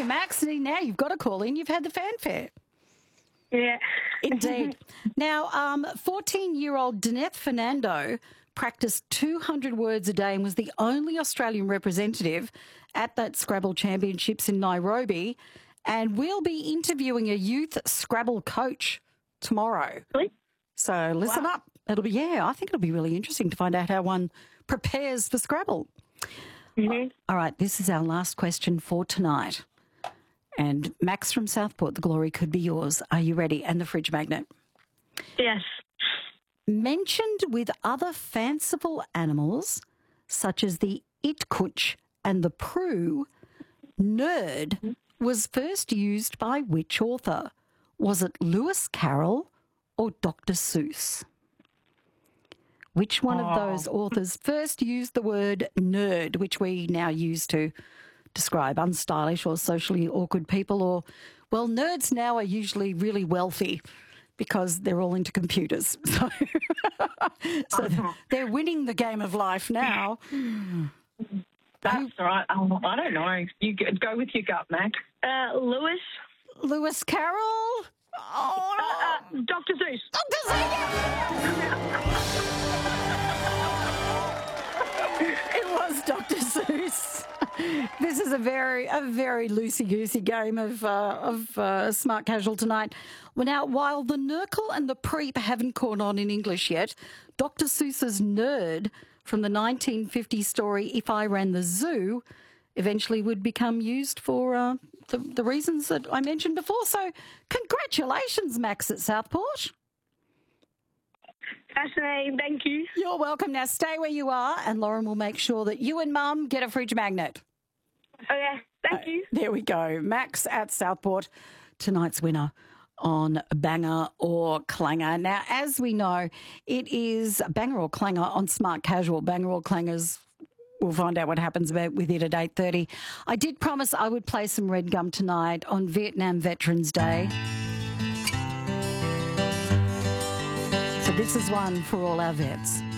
Max, now you've got to call in. You've had the fanfare. Yeah. Indeed. Now, 14-year-old Daneth Fernando practiced 200 words a day and was the only Australian representative at that Scrabble Championships in Nairobi. And we'll be interviewing a youth Scrabble coach tomorrow. Really? So listen up. I think it'll be really interesting to find out how one prepares for Scrabble. Mm-hmm. All right, this is our last question for tonight. And Max from Southport, the glory could be yours. Are you ready? And the fridge magnet. Yes. Mentioned with other fanciful animals, such as the itkuch and the prue, nerd was first used by which author? Was it Lewis Carroll or Dr. Seuss? Which one of those authors first used the word nerd, which we now use to describe unstylish or socially awkward people? Or, well, nerds now are usually really wealthy because they're all into computers. So they're winning the game of life now. That's right. I don't know. You go with your gut, Mac. Lewis Carroll? Dr. Seuss. Dr. Seuss! It was Dr. Seuss. This is a very loosey-goosey game of Smart Casual tonight. Well, now, while the Nurgle and the Preep haven't caught on in English yet, Dr. Seuss's Nerd from the 1950 story If I Ran the Zoo eventually would become used for the reasons that I mentioned before. So congratulations, Max at Southport. Fascinating, thank you. You're welcome. Now stay where you are and Lauren will make sure that you and Mum get a fridge magnet. Okay, thank you. There we go. Max at Southport, tonight's winner on Banger or Clanger. Now, as we know, it is Banger or Clanger on Smart Casual. Banger or Clangers, we'll find out what happens with it at 8:30. I did promise I would play some Red Gum tonight on Vietnam Veterans Day. So this is one for all our vets.